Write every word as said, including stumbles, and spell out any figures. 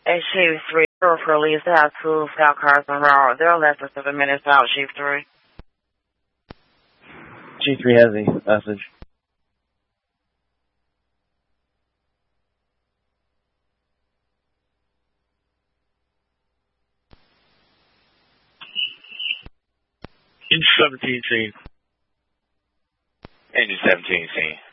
At Chief three, police have two South Carson Road. They're less than seven minutes out, Chief three. Chief three has a message. Engine seventeen scene. Engine seventeen scene.